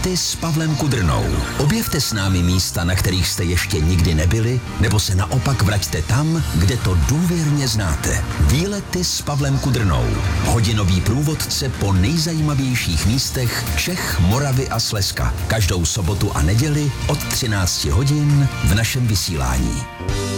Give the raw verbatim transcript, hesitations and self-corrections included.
Výlety s Pavlem Kudrnou. Objevte s námi místa, na kterých jste ještě nikdy nebyli, nebo se naopak vraťte tam, kde to důvěrně znáte. Výlety s Pavlem Kudrnou. Hodinový průvodce po nejzajímavějších místech Čech, Moravy a Slezska. Každou sobotu a neděli od třinácti hodin v našem vysílání.